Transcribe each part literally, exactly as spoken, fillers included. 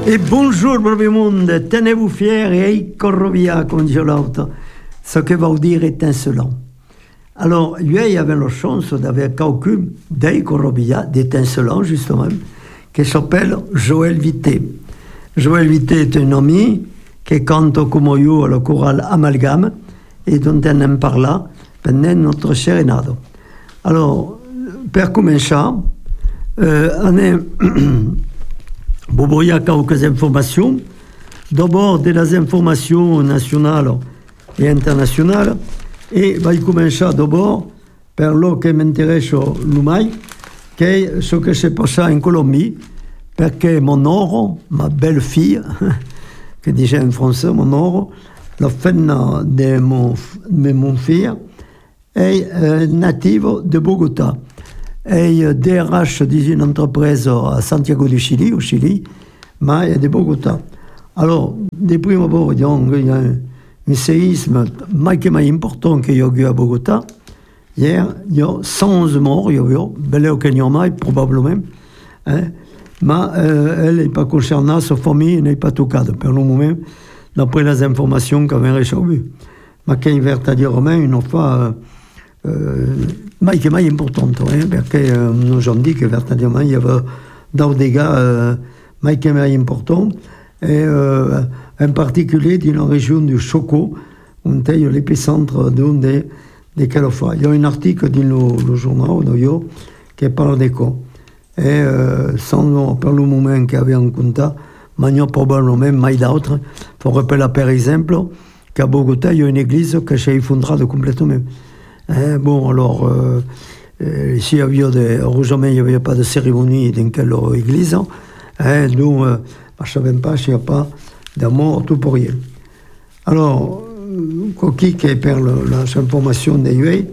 Et bonjour, proprio monde, tenez-vous fiers et corrovia, comme dit l'autre, ce que va dire étincelant. Alors, lui, il avait la chance d'avoir quelqu'un des corrovia, d'étincelant, justement, qui s'appelle Joël Vité. Joël Vité est un ami qui chante comme io le chorale Amalgame et dont on en parla pendant notre sérénade. Alors, per commencer, euh, on est... Bon, il y a quelques informations. D'abord, des informations nationales et internationales. Et je vais commencer d'abord par ce qui m'intéresse le plus, qui est ce qui s'est passé en Colombie, parce que mon or, ma belle-fille, que disait en français, mon or, la femme de mon, de mon fils, est euh, native de Bogota. Et D R H d'une entreprise à Santiago du Chili, au Chili, mais de Bogota. Alors, de prime abord, il y a un, un séisme très important qu'il y a eu à Bogota. Hier, il y a cent onze morts, il y a eu, bel au Kenya, probablement. Hein, mais euh, elle n'est pas concernée, sa famille n'est pas touchée pour le moment, d'après les informations qu'avait reçues. Mais qui est véritablement une fois. Euh, mais qui est importante, hein, parce que euh, nous avons dit que véritablement il y avait des dégâts euh, mais qui est important, et euh, en particulier dans la région du Choco, où est l'épicentre d'un des, des calofas. Il y a un article dans le, le journal de Yo qui parle de quoi. Et euh, sans par le moment qu'il y avait en compte, mais il y a probablement même d'autres. Il faut rappeler par exemple qu'à Bogota, il y a une église qui s'est effondrée complètement. Hein, bon, alors, euh, euh, ici, il y avait des, heureusement, il n'y avait pas de cérémonie dans quelle église. Hein, donc, euh, je ne savais pas s'il n'y a pas de mort tout pour rien. Alors, quoi qui est per l'information des U A, et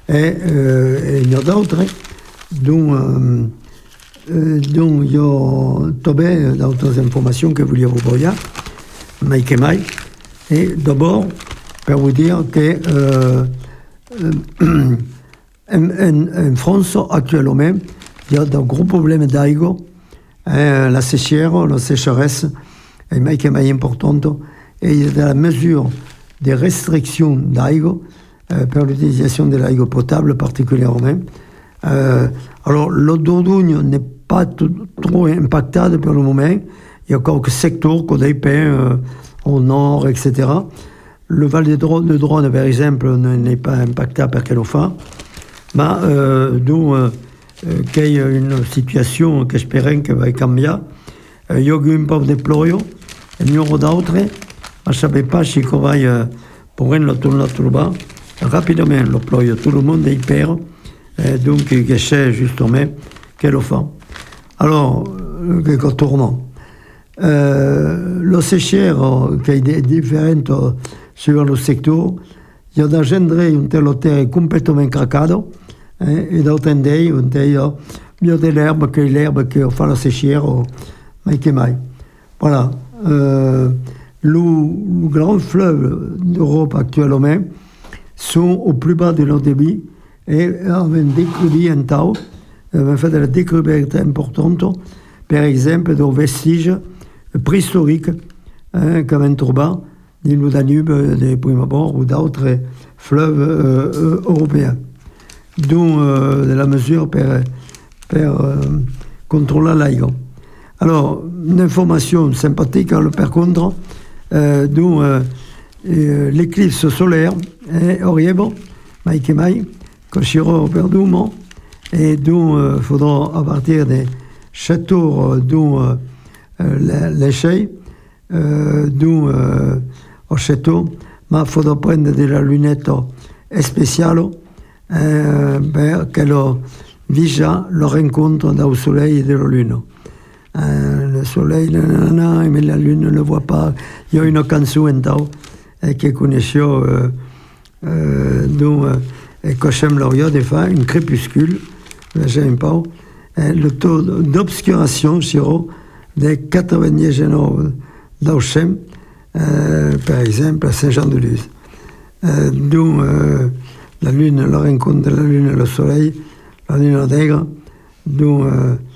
euh, il y a d'autres, donc, euh, euh, donc, il y a tombé d'autres informations que vous voulez vous dire, mais que mai. Et d'abord, pour vous dire que euh, En, en, en France, actuellement, il y a de gros problèmes d'eau. Hein, la sécheresse, la sécheresse est mais qui est importante. Et il y a de la mesure des restrictions d'eau euh, pour l'utilisation de l'eau potable particulièrement. Euh, alors, l'eau d'Ordogne n'est pas tout, trop impactée pour le moment. Il y a quelques secteurs, comme des pins euh, au nord, et cetera. Le Val de Drône, de Drône, par exemple, n'est pas impacté par quel offre, mais euh, d'où euh, qu'il y a une situation que j'espère qu'elle va changer. Il y a eu un peu de ployo, il y aura d'autres, mais je ne savais pas si on va euh, pour le tourner tout le bas. Rapidement, le ployo, tout le monde est hyper, euh, donc je sais justement quel offre. Alors, euh, que tournant. Euh, le séchère, qui est différent euh, sur le secteur, il y a engendré un tel terre complètement craquado, hein, et d'autres endroits où il y a mieux de l'herbe que l'herbe qui fait la séchère, mais qui mai. Voilà. Euh, le, le grand fleuve d'Europe actuellement sont au plus bas de leur débit et avaient découvert un temps, avaient fait des découvertes importantes, par exemple, des vestiges préhistoriques, hein, comme un turban, du Danube, des prime abord, ou d'autres fleuves euh, euh, européens. Dont euh, de la mesure pour, pour euh, contrôler l'eau. Alors, une information sympathique, hein, par contre, euh, dont euh, euh, l'éclipse solaire est horrible, mais qui mai, que sera perdument, et dont il euh, faudra, à partir des châteaux, euh, dont euh, l'échelle, euh, dont euh, au château, mais il faudra prendre des lunettes spéciales euh, pour qu'elle vise le rencontre du soleil et de la lune. Euh, le soleil, nanana, mais la lune ne le voit pas. Il y a une chanson euh, qui connaissait euh, euh, dont euh, que j'aime l'Orient, des fois, une crépuscule, j'aime pas, euh, le taux d'obscuration sera de quatre-vingt-dix d'Auchem, euh, par exemple, à Saint-Jean-de-Luz. Euh, dont euh, la lune, la rencontre de la lune et le soleil, la lune intègre, dont euh,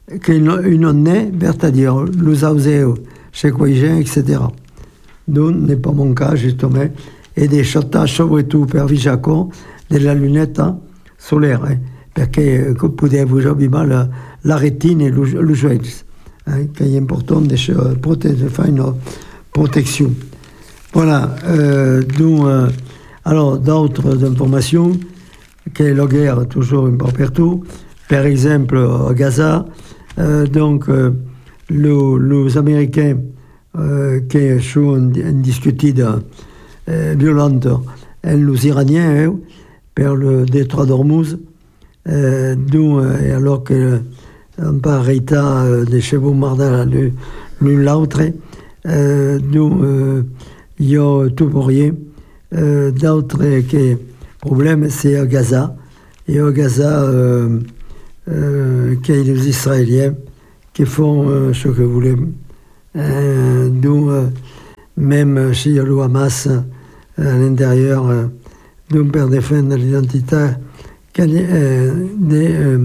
Une, une n'est, c'est-à-dire, nous avons chez Quaïgen, et cetera. Donc, n'est pas mon cas, justement, et des shottages, surtout per Vijaco, de la lunette solaire, hein, parce que vous pouvez vous avoir mal la rétine et le, le joint, hein, qu'il est important de faire une protection. Voilà, euh, donc, euh, alors, d'autres informations, que la guerre, toujours un peu partout, par exemple, à Gaza, euh, donc, euh, le, les Américains euh, qui sont discutés euh, violentes, et les Iraniens, hein, par le détroit d'Ormuz, euh, donc, euh, alors que on pas arrêté euh, des chevaux mardins l'un l'autre, euh, donc, euh, il y a tout pour rien. Euh, d'autres qui, problèmes, c'est à Gaza. Et à Gaza, euh, euh, qu'il y a les Israéliens qui font euh, ce que vous voulez. Euh, donc, euh, même s'il y a le Hamas euh, à l'intérieur, euh, donc pour défendre l'identité euh, des, euh,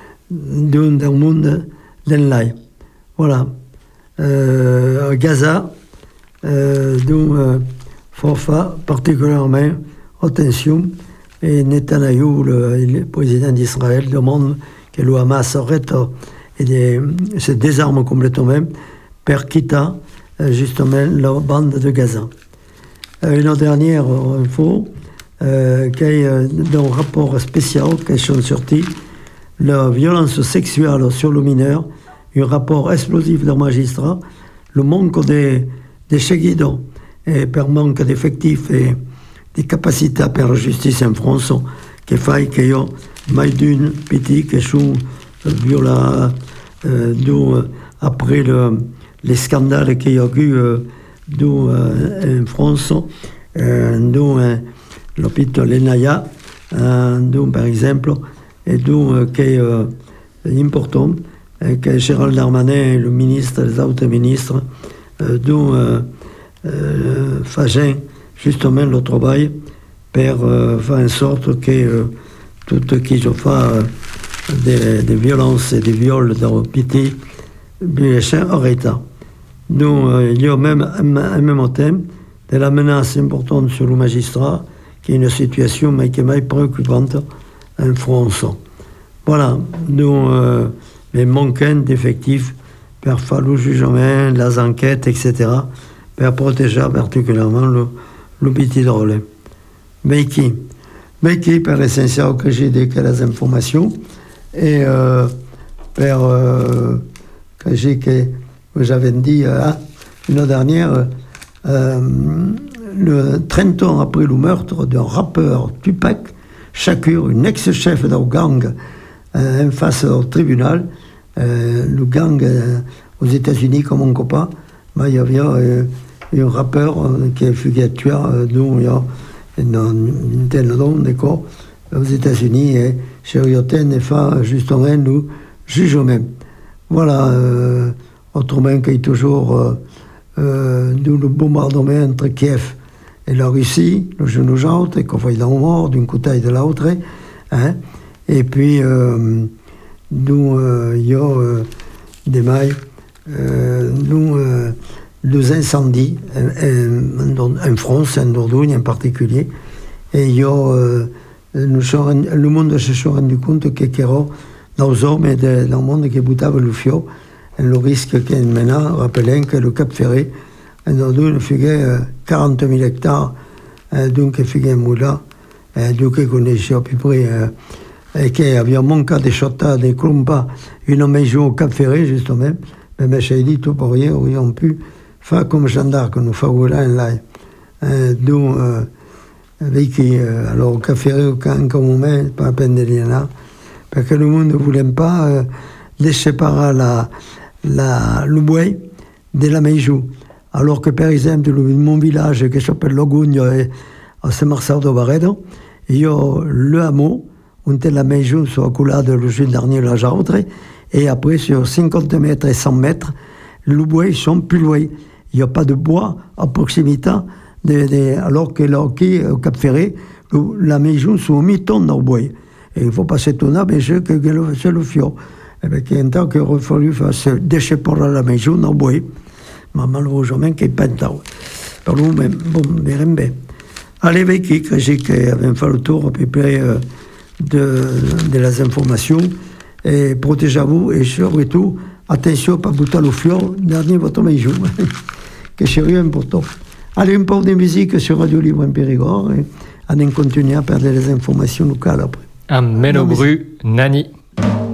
d'un monde d'enlai. Voilà. Euh, à Gaza, euh, donc, euh, faut faire particulièrement attention. Et Netanyahou, le, le président d'Israël, demande que le Hamas arrête et des, se désarme complètement pour quitter justement la bande de Gaza. Une dernière info, euh, qu'il y a dans un rapport spécial qui est sorti, la violence sexuelle sur le mineur, un rapport explosif d'un magistrat, le manque de, de cheguidons et par manque d'effectifs et des capacités à faire la justice en France, qui fait qu'il y a plus d'une petite qui sont violées, euh, euh, après le, les scandales qu'il y a eu euh, euh, en France, euh, dont euh, l'hôpital Lenaya, euh, dont, par exemple, et dont euh, qui est euh, important, euh, que Gérald Darmanin, le ministre, les autres ministres, euh, dont euh, euh, Fagin, justement le travail pour euh, faire en sorte que euh, tout ce qui se fait euh, des, des violences et des viols dans le petit sont arrêtés. Donc euh, il y a même un même thème de la menace importante sur le magistrat, qui est une situation mais qui est préoccupante en France. Voilà, donc euh, les manquants d'effectifs pour faire le jugement, les enquêtes, et cetera, pour protéger particulièrement le le petit drôle. Mais qui Mais qui, par l'essentiel que j'ai des les informations, et euh, par euh, que j'ai que j'avais dit euh, une dernière, euh, le trente ans après le meurtre d'un rappeur Tupac Shakur, un ex-chef d'un gang euh, en face au tribunal, euh, le gang euh, aux États-Unis comme on copain, bah, il y avait euh, un rappeur euh, qui a fui tué, euh, dont il y a une telle nom, d'accord, aux États-Unis, et chez Rioten, et fait justement nous jugeons même. Voilà, euh, autrement qu'il y a toujours euh, euh, le bombardement entre Kiev et la Russie, le genou jaune, et qu'on fait dans le mort d'une côté et de l'autre, hein, et puis euh, nous, euh, il y a euh, des mailles, euh, nous, euh, les incendies en, en France, en Dordogne en particulier, et il y a, euh, nous sommes, le monde se sont rendu compte que qu'il y a dans les hommes et dans le monde qui boutava le fio, le risque qu'il y a maintenant, rappelons que le Cap Ferré, en Dordogne, il y a quarante mille hectares, euh, donc il y a un moulin, euh, donc il connaissait à peu près, euh, et qu'il y avait un manque de chota, de clumpa, une maison au Cap Ferré, justement, mais j'ai dit tout pour rien, ils ont pu faire comme gendarme que nous faisons là, là. Euh, donc, euh, avec, euh, alors, au Cap Ferré, au camp, comme on met, pas à peine de rien là, parce que le monde ne voulait pas euh, laisser séparer la, la, le bois de la maison. Alors que, par exemple, le, mon village qui s'appelle Logugne, à Saint-Marcel de Barredo, il y a le hameau, où la maison sur la coulade le juillet dernier, la Jartre, et après, sur cinquante mètres et cent mètres, le bois, ils sont plus loin. Il n'y a pas de bois à proximité, de, de, alors que là, au Cap Ferré, le, la maison sont au mi-tonne dans le bois. Et il ne faut pas s'étonner, mais c'est, que, que c'est le fio. eh ben, qu'il y a un temps qu'il aurait fallu faire ce déchet pour la maison, non, oui, mais malheureusement, qu'il n'y a pas de temps. Per lui, bon, verrem bé. Allez, bé, qui crée qu'avem fait le tour à peu près euh, de, de les informations, et protégez-vous, et surtout, attention, pas bouter le fior, dernier votre maison, que c'est rien important. Allez, un peu de musique sur Radio Libre en Périgord, et on continue à perdre les informations locales après. Un Menobru, Nani.